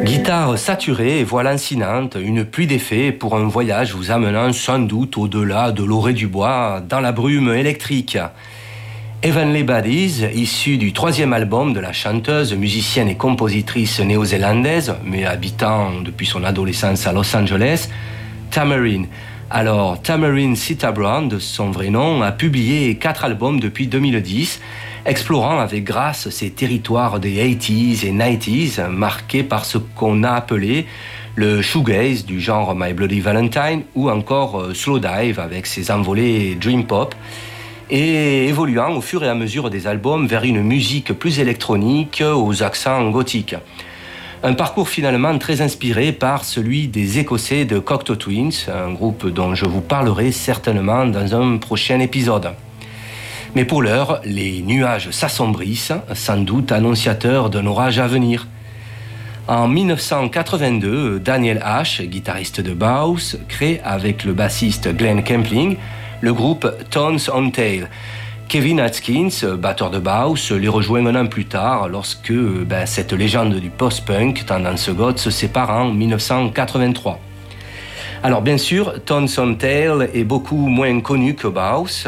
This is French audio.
Guitare saturée et voix lancinante, une pluie d'effets pour un voyage vous amenant sans doute au-delà de l'orée du bois dans la brume électrique. Heavenly Bodies, issu du 3e album de la chanteuse, musicienne et compositrice néo-zélandaise, mais habitant depuis son adolescence à Los Angeles, Tamarine. Alors, Tamarine Sitabrand, de son vrai nom, a publié 4 albums depuis 2010, explorant avec grâce ces territoires des 80s et 90s, marqués par ce qu'on a appelé le shoegaze du genre My Bloody Valentine ou encore Slowdive avec ses envolées dream pop, et évoluant au fur et à mesure des albums vers une musique plus électronique aux accents gothiques. Un parcours finalement très inspiré par celui des Écossais de Cocteau Twins, un groupe dont je vous parlerai certainement dans un prochain épisode. Mais pour l'heure, les nuages s'assombrissent, sans doute annonciateurs d'un orage à venir. En 1982, Daniel Ash, guitariste de Bauhaus, crée avec le bassiste Glenn Kempling le groupe Tones on Tail. Kevin Atkins, batteur de Bauhaus, les rejoint un an plus tard lorsque cette légende du post-punk tendance goth se sépare en 1983. Alors bien sûr, Tones on Tail est beaucoup moins connu que Bauhaus,